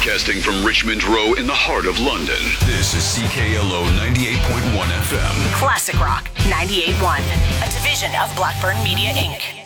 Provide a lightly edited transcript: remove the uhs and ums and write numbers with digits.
Broadcasting from Richmond Row in the heart of London. This is CKLO 98.1 FM. Classic Rock 98.1, a division of Blackburn Media Inc.